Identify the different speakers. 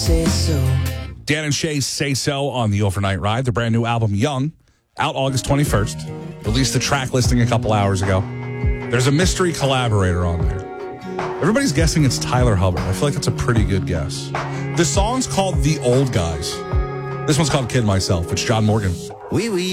Speaker 1: say so.
Speaker 2: Dan and Shay Say So on the Overnight Ride. The brand new album, Young, out August 21st. Released the track listing a couple hours ago. There's a mystery collaborator on there. Everybody's guessing it's Tyler Hubbard. I feel like that's a pretty good guess. The song's called The Old Guys. This one's called Kid Myself. It's John Morgan.
Speaker 1: We